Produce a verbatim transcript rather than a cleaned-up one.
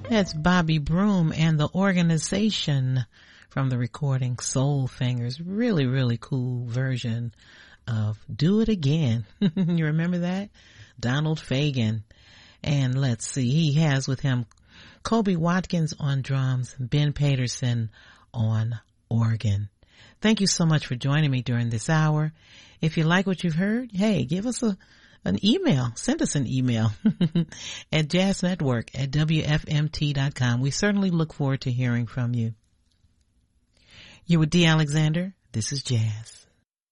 That's Bobby Broom and the Organization from the recording Soul Fingers. Really, really cool version of Do It Again. You remember that? Donald Fagen. And let's see, he has with him Kobe Watkins on drums, Ben Paterson on organ. Thank you so much for joining me during this hour. If you like what you've heard, hey, give us a an email. Send us an email at jazz network at w f m t dot com. We certainly look forward to hearing from you. You're with Dee Alexander. This is Jazz.